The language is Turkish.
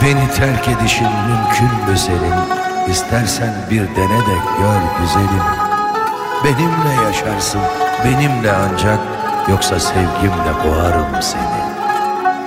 Beni terk edişin mümkün mü senin? İstersen bir dene de gör güzelim. Benimle yaşarsın, benimle ancak, yoksa sevgimle boğarım seni.